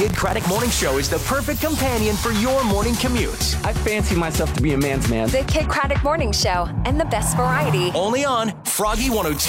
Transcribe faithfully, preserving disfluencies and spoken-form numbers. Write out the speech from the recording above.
Kid Craddock Morning Show is the perfect companion for your morning commute. I fancy myself to be a man's man. The Kid Craddock Morning Show and the best variety. Only on Froggy one oh two.